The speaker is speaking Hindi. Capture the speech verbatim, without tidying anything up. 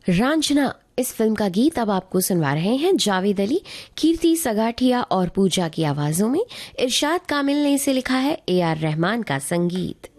रांझना इस फिल्म का गीत अब आपको सुनवा रहे हैं जावेद अली, कीर्ति सगाठिया और पूजा की आवाजों में। इरशाद कामिल ने इसे लिखा है, ए आर रहमान का संगीत।